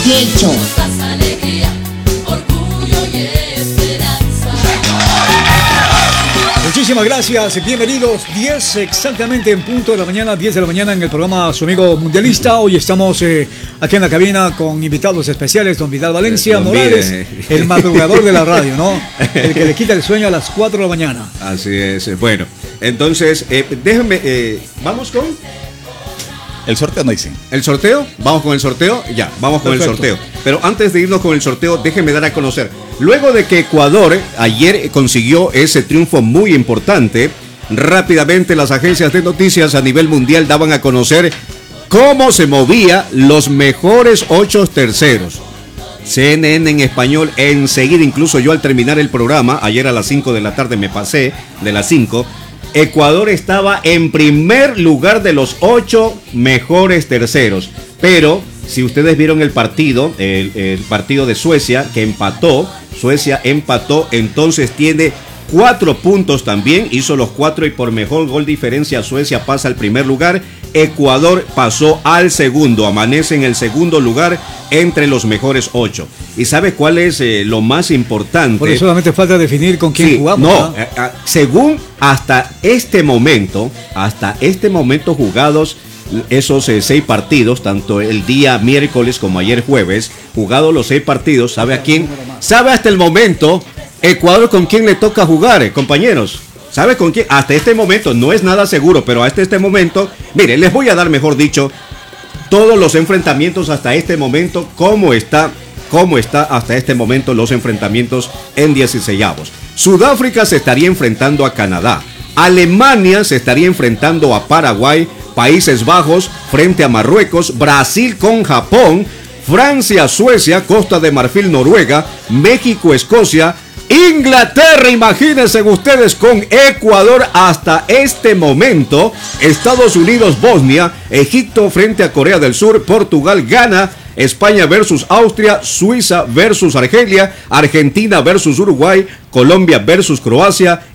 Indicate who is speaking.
Speaker 1: 18.
Speaker 2: Muchísimas gracias, bienvenidos. 10 exactamente en punto de la mañana, 10 de la mañana en el programa Su Amigo Mundialista. Hoy estamos aquí en la cabina con invitados especiales, don Vidal Valencia Morales, el madrugador de la radio, ¿no? El que le quita el sueño a las 4 de la mañana.
Speaker 3: Así es, bueno, entonces, déjenme, vamos con...
Speaker 4: El sorteo no dicen.
Speaker 3: ¿El sorteo? ¿Vamos con el sorteo? Ya, vamos con
Speaker 2: Perfecto.
Speaker 3: el sorteo. Pero antes de irnos con el sorteo, déjenme dar a conocer. Luego de que Ecuador ayer consiguió ese triunfo muy importante, rápidamente las agencias de noticias a nivel mundial daban a conocer cómo se movía los mejores 8 terceros. CNN en español enseguida, incluso yo al terminar el programa, ayer a las 5 de la tarde me pasé de las 5, Ecuador estaba en primer lugar de los 8 mejores terceros. Pero si ustedes vieron el partido de Suecia, que empató, Suecia empató, entonces tiene 4 puntos también, hizo los 4 y por mejor gol diferencia Suecia pasa al primer lugar. Ecuador pasó al segundo, amanece en el segundo lugar entre los mejores 8. ¿Y sabe cuál es lo más importante?
Speaker 2: Por eso solamente falta definir con quién jugamos.
Speaker 3: No, según hasta este momento jugados esos 6 partidos, tanto el día miércoles como ayer jueves, jugados los 6 partidos, ¿sabe a quién? ¿Sabe hasta el momento Ecuador con quién le toca jugar, compañeros? ¿Sabe con quién? Hasta este momento, no es nada seguro, pero hasta este momento, mire, les voy a dar, mejor dicho, todos los enfrentamientos hasta este momento, cómo está hasta este momento los enfrentamientos en 16avos. Sudáfrica se estaría enfrentando a Canadá, Alemania se estaría enfrentando a Paraguay, Países Bajos frente a Marruecos, Brasil con Japón, Francia, Suecia, Costa de Marfil, Noruega, México, Escocia, Inglaterra, imagínense ustedes, con Ecuador hasta este momento, Estados Unidos, Bosnia, Egipto frente a Corea del Sur, Portugal, Ghana, España versus Austria, Suiza versus Argelia, Argentina versus Uruguay, Colombia versus Croacia,